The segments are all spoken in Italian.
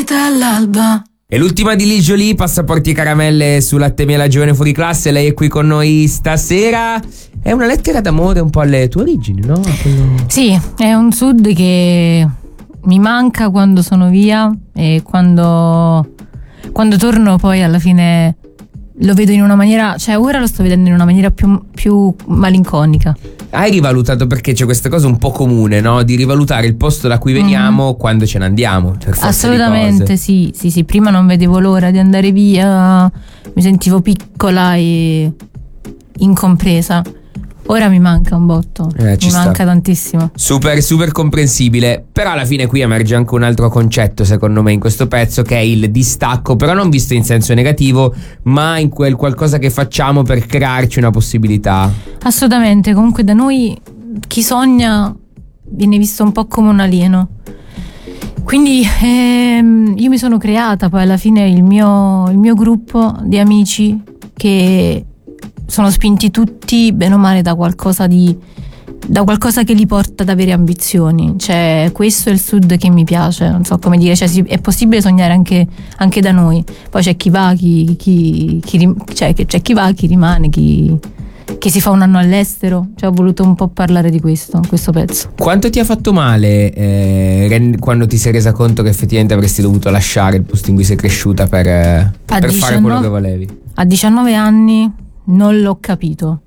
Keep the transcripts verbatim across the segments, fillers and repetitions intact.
vita all'alba. E l'ultima di Lil Jolie, Passaporti e caramelle su Latte Miele Giovane Fuori Classe. Lei è qui con noi stasera. È una lettera d'amore un po' alle tue origini, no? Quello... Sì, è un sud che mi manca quando sono via, e quando, quando torno poi alla fine lo vedo in una maniera, cioè ora lo sto vedendo in una maniera più, più malinconica. Hai rivalutato, perché c'è questa cosa un po' comune, no? Di rivalutare il posto da cui veniamo mm. quando ce ne andiamo. Per forza Assolutamente sì, sì, sì. Prima non vedevo l'ora di andare via, mi sentivo piccola e incompresa. Ora mi manca un botto, eh, mi manca sta. tantissimo. Super, super comprensibile. Però alla fine qui emerge anche un altro concetto, secondo me, in questo pezzo, che è il distacco, però non visto in senso negativo, ma in quel qualcosa che facciamo per crearci una possibilità. Assolutamente, comunque da noi chi sogna viene visto un po' come un alieno. Quindi ehm, io mi sono creata poi alla fine il mio, il mio gruppo di amici che sono spinti tutti bene o male da qualcosa di da qualcosa che li porta ad avere ambizioni. Cioè questo è il sud che mi piace, non so come dire, cioè è possibile sognare anche, anche da noi. Poi c'è chi va, chi, chi, chi cioè c'è chi va, chi rimane, chi, chi si fa un anno all'estero. Cioè ho voluto un po' parlare di questo, questo pezzo. Quanto ti ha fatto male eh, quando ti sei resa conto che effettivamente avresti dovuto lasciare il posto in cui sei cresciuta per, eh, per diciannove, fare quello che volevi? A diciannove anni non l'ho capito,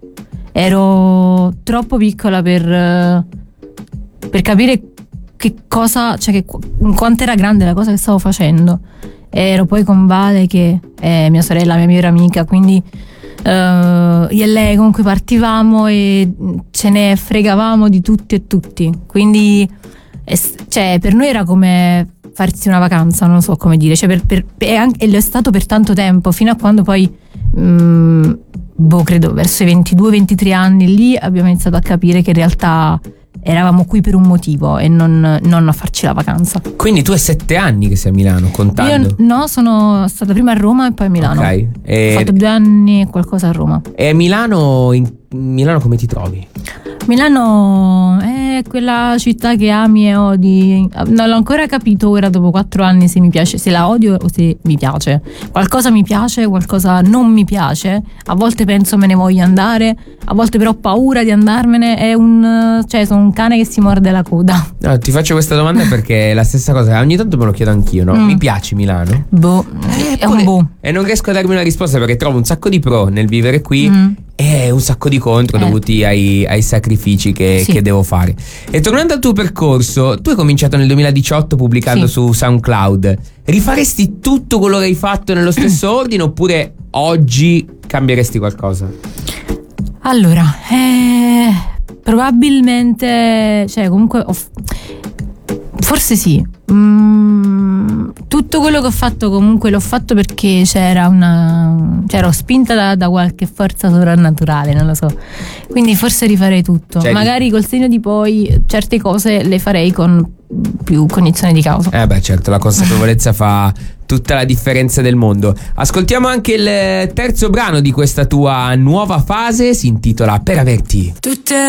ero troppo piccola per, per capire che cosa, cioè che, quanto era grande la cosa che stavo facendo. Ero poi con Vale, che è mia sorella, mia migliore amica, quindi uh, io e lei comunque partivamo e ce ne fregavamo di tutti e tutti, quindi cioè, per noi era come farsi una vacanza, non so come dire, cioè, per, per, e, anche, e lo è stato per tanto tempo, fino a quando poi mh, boh, credo verso i ventidue ventitré anni lì abbiamo iniziato a capire che in realtà eravamo qui per un motivo e non, non a farci la vacanza. Quindi tu hai sette anni che sei a Milano, contando? Io no, sono stata prima a Roma e poi a Milano. Ok. E... ho fatto due anni e qualcosa a Roma. E a Milano, in Milano come ti trovi? Milano è quella città che ami e odi. Non l'ho ancora capito ora dopo quattro anni se mi piace, se la odio o se mi piace. Qualcosa mi piace, qualcosa non mi piace. A volte penso me ne voglio andare, a volte però ho paura di andarmene. È un, cioè sono un cane che si morde la coda. No, ti faccio questa domanda perché è la stessa cosa, ogni tanto me lo chiedo anch'io, no? Mm. Mi piace Milano? Boh, eh, è un boh. E non riesco a darmi una risposta perché trovo un sacco di pro nel vivere qui mm. e un sacco di contro eh. dovuti ai, ai sacrifici che, sì. che devo fare. E tornando al tuo percorso, tu hai cominciato nel duemiladiciotto pubblicando sì. su SoundCloud. Rifaresti tutto quello che hai fatto nello stesso ordine oppure oggi cambieresti qualcosa? Allora, eh, probabilmente, cioè comunque ho, forse sì. Mm, tutto quello che ho fatto comunque l'ho fatto perché c'era una, cioè ero spinta da, da qualche forza sovrannaturale, non lo so. Quindi forse rifarei tutto. Cioè, magari col segno di poi certe cose le farei con più cognizione di causa. Eh beh, certo, la consapevolezza fa tutta la differenza del mondo. Ascoltiamo anche il terzo brano di questa tua nuova fase, si intitola Per averti. Tutte